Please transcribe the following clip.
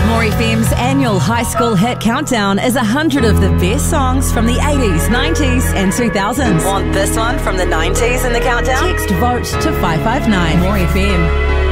More FM's annual high school hit countdown is 100 of the best songs from the 80s, 90s and 2000s. Want this one from the 90s in the countdown? Text VOTE to 559 More FM.